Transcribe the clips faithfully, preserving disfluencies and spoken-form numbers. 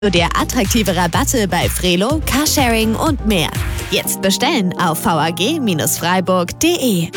dir attraktive Rabatte bei Frelo, Carsharing und mehr. Jetzt bestellen auf v a g freiburg punkt d e.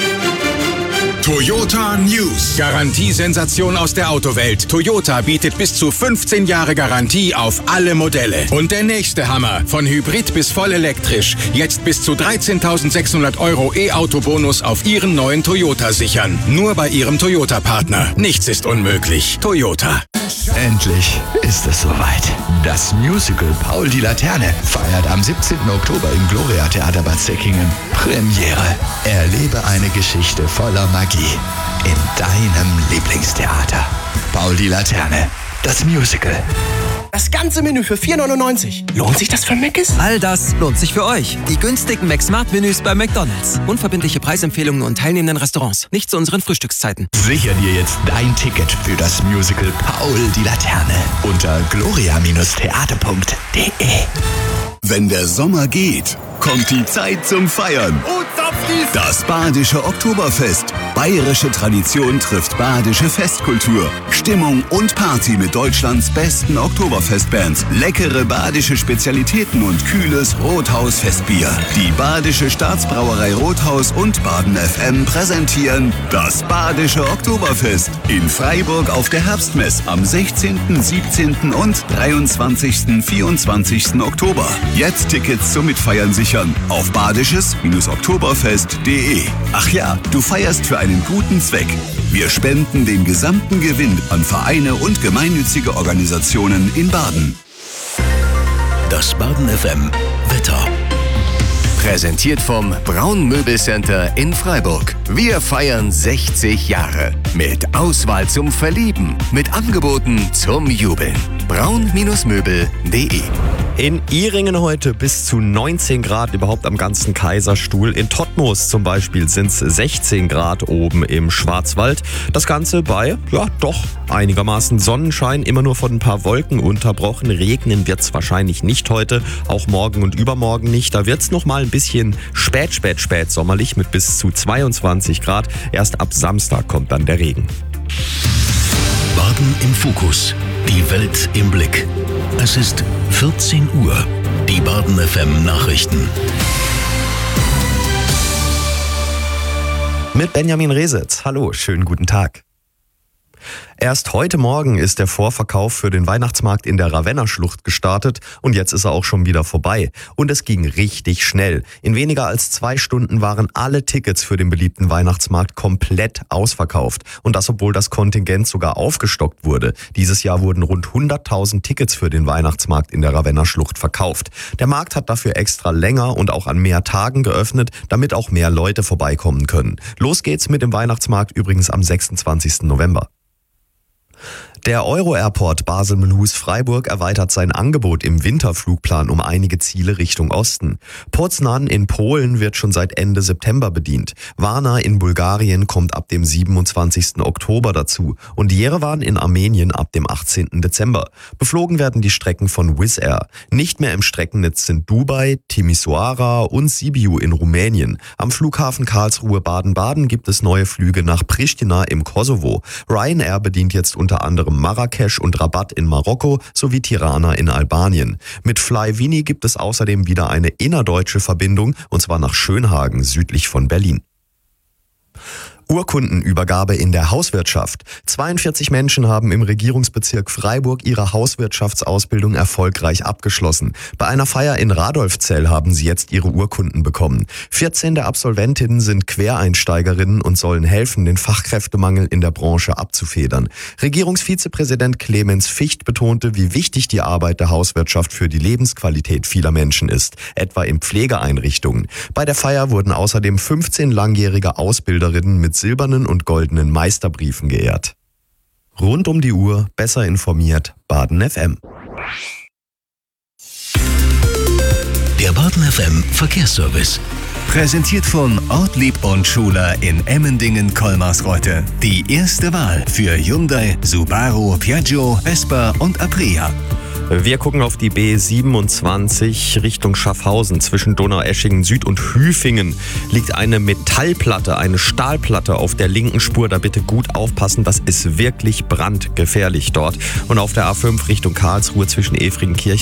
Toyota News. Garantiesensation aus der Autowelt. Toyota bietet bis zu fünfzehn Jahre Garantie auf alle Modelle. Und der nächste Hammer. Von Hybrid bis voll elektrisch. Jetzt bis zu dreizehntausendsechshundert Euro E-Auto-Bonus auf Ihren neuen Toyota sichern. Nur bei Ihrem Toyota-Partner. Nichts ist unmöglich. Toyota. Endlich ist es soweit. Das Musical Paul die Laterne feiert am siebzehnten Oktober im Gloria Theater Bad Säckingen Premiere. Erlebe eine Geschichte voller Magie in deinem Lieblingstheater. Paul die Laterne, das Musical. Das ganze Menü für vier neunundneunzig. Lohnt sich das für Mc's? All das lohnt sich für euch. Die günstigen McSmart-Menüs bei McDonald's. Unverbindliche Preisempfehlungen und teilnehmenden Restaurants. Nicht zu unseren Frühstückszeiten. Sichere dir jetzt dein Ticket für das Musical Paul die Laterne unter gloria theater punkt d e. Wenn der Sommer geht, kommt die Zeit zum Feiern. Das Badische Oktoberfest. Bayerische Tradition trifft badische Festkultur. Stimmung und Party mit Deutschlands besten Oktoberfestbands. Leckere badische Spezialitäten und kühles Rothaus-Festbier. Die Badische Staatsbrauerei Rothaus und Baden F M präsentieren das Badische Oktoberfest in Freiburg auf der Herbstmess am sechzehnten, siebzehnten und dreiundzwanzigsten, vierundzwanzigsten Oktober. Jetzt Tickets zum Mitfeiern sichern auf badisches oktoberfest punkt d e. Ach ja, du feierst für einen guten Zweck. Wir spenden den gesamten Gewinn an Vereine und gemeinnützige Organisationen in Baden. Das Baden F M Wetter. Präsentiert vom Braun Möbelcenter in Freiburg. Wir feiern sechzig Jahre. Mit Auswahl zum Verlieben. Mit Angeboten zum Jubeln. braun Möbel punkt d e. In Ihringen heute bis zu neunzehn Grad überhaupt am ganzen Kaiserstuhl. In Todtmoos zum Beispiel sind es sechzehn Grad oben im Schwarzwald. Das Ganze bei, ja doch, einigermaßen Sonnenschein, immer nur von ein paar Wolken unterbrochen. Regnen wird es wahrscheinlich nicht heute, auch morgen und übermorgen nicht. Da wird es nochmal ein bisschen spät, spät, spät sommerlich mit bis zu zweiundzwanzig Grad. Erst ab Samstag kommt dann der Regen. Baden im Fokus. Die Welt im Blick. Es ist vierzehn Uhr. Die Baden F M Nachrichten. Mit Benjamin Resitz. Hallo, schönen guten Tag. Erst heute Morgen ist der Vorverkauf für den Weihnachtsmarkt in der Ravenna-Schlucht gestartet und jetzt ist er auch schon wieder vorbei. Und es ging richtig schnell. In weniger als zwei Stunden waren alle Tickets für den beliebten Weihnachtsmarkt komplett ausverkauft. Und das, obwohl das Kontingent sogar aufgestockt wurde. Dieses Jahr wurden rund hunderttausend Tickets für den Weihnachtsmarkt in der Ravenna-Schlucht verkauft. Der Markt hat dafür extra länger und auch an mehr Tagen geöffnet, damit auch mehr Leute vorbeikommen können. Los geht's mit dem Weihnachtsmarkt übrigens am sechsundzwanzigsten November. Der Euro-Airport Basel-Mulhouse-Freiburg erweitert sein Angebot im Winterflugplan um einige Ziele Richtung Osten. Poznań in Polen wird schon seit Ende September bedient. Varna in Bulgarien kommt ab dem siebenundzwanzigsten Oktober dazu und Jerewan in Armenien ab dem achtzehnten Dezember. Beflogen werden die Strecken von Wizz Air. Nicht mehr im Streckennetz sind Dubai, Timisoara und Sibiu in Rumänien. Am Flughafen Karlsruhe Baden-Baden gibt es neue Flüge nach Pristina im Kosovo. Ryanair bedient jetzt unter anderem Marrakesch und Rabat in Marokko sowie Tirana in Albanien. Mit Flyvini gibt es außerdem wieder eine innerdeutsche Verbindung, und zwar nach Schönhagen südlich von Berlin. Urkundenübergabe in der Hauswirtschaft. zweiundvierzig Menschen haben im Regierungsbezirk Freiburg ihre Hauswirtschaftsausbildung erfolgreich abgeschlossen. Bei einer Feier in Radolfzell haben sie jetzt ihre Urkunden bekommen. vierzehn der Absolventinnen sind Quereinsteigerinnen und sollen helfen, den Fachkräftemangel in der Branche abzufedern. Regierungsvizepräsident Clemens Ficht betonte, wie wichtig die Arbeit der Hauswirtschaft für die Lebensqualität vieler Menschen ist, etwa in Pflegeeinrichtungen. Bei der Feier wurden außerdem fünfzehn langjährige Ausbilderinnen mit silbernen und goldenen Meisterbriefen geehrt. Rund um die Uhr, besser informiert, Baden F M. Der Baden F M Verkehrsservice. Präsentiert von Ortlieb und Schuler in Emmendingen-Kolmarsreuth. Die erste Wahl für Hyundai, Subaru, Piaggio, Vespa und Aprilia. Wir gucken auf die B siebenundzwanzig Richtung Schaffhausen. Zwischen Donaueschingen Süd und Hüfingen liegt eine Metallplatte, eine Stahlplatte auf der linken Spur. Da bitte gut aufpassen, das ist wirklich brandgefährlich dort. Und auf der A fünf Richtung Karlsruhe zwischen Efringenkirchen